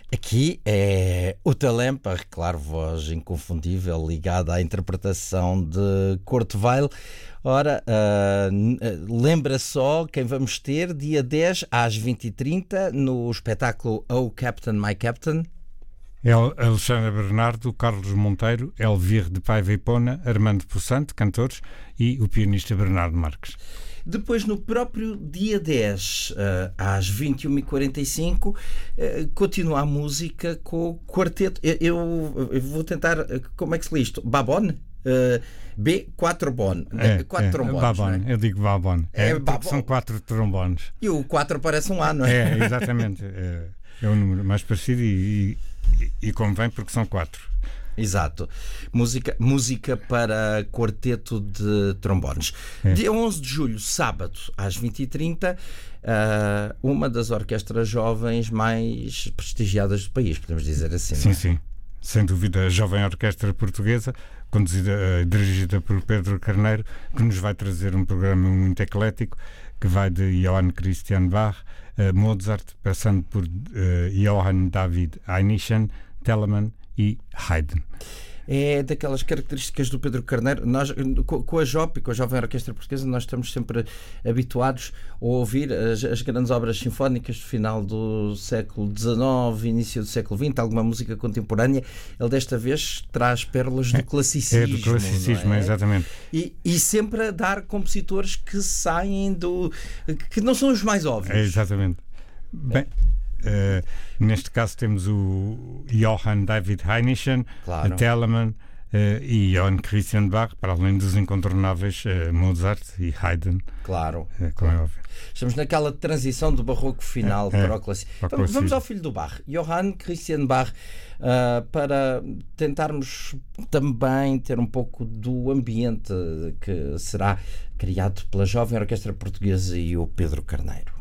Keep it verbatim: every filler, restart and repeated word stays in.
Aqui é o Talempa, claro, voz inconfundível ligada à interpretação de Kurt Weill. Ora, uh, lembra só quem vamos ter dia dez às vinte e trinta no espetáculo Oh Captain, My Captain. É Alexandre Bernardo, Carlos Monteiro, Elvir de Paiva e Pona, Armando Possante, cantores, e o pianista Bernardo Marques. Depois, no próprio dia dez, uh, às vinte e uma e quarenta e cinco, uh, continua a música com o quarteto. Eu, eu, eu vou tentar, como é que se lê isto? Babon? Uh, B, quatro bon. É, quatro é, trombones. Babon, não é? eu digo Babon. É, É porque são quatro trombones. E o quatro parece um A, não é? É, exatamente. É, é o número mais parecido e, e, e convém porque são quatro. Exato. Música, música para quarteto de trombones. É. Dia onze de julho, sábado, às vinte e trinta, uh, uma das orquestras jovens mais prestigiadas do país, podemos dizer assim. Sim, não é? sim. Sem dúvida, a jovem orquestra portuguesa, conduzida e dirigida por Pedro Carneiro, que nos vai trazer um programa muito eclético, que vai de Johann Christian Bach, uh, Mozart, passando por uh, Johann David Heinischen, Telemann e Haydn. É daquelas características do Pedro Carneiro. Nós, com a J O P, com a Jovem Orquestra Portuguesa, nós estamos sempre habituados a ouvir as, as grandes obras sinfónicas do final do século dezenove, início do século vinte, alguma música contemporânea. Ele desta vez traz pérolas do classicismo. É do classicismo, é? exatamente. E, e sempre a dar compositores que saem do... que não são os mais óbvios. É, exatamente. Bem... Uh, neste caso temos o Johann David Heinischen, Claro. Telemann uh, e Johann Christian Bach, para além dos incontornáveis uh, Mozart e Haydn. Claro. Uh, como é óbvio. Estamos naquela transição do barroco final É, é, para o clássico. para o Vamos, vamos classicismo. ao filho do Bach, Johann Christian Bach, uh, para tentarmos também ter um pouco do ambiente que será criado pela Jovem Orquestra Portuguesa e o Pedro Carneiro.